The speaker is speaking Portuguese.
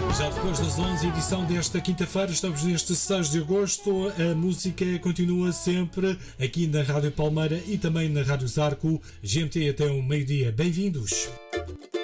Já depois das 11, edição desta quinta-feira, estamos neste 6 de agosto. A música continua sempre aqui na Rádio Palmeira e também na Rádio Zarco. GMT até o meio-dia. Bem-vindos!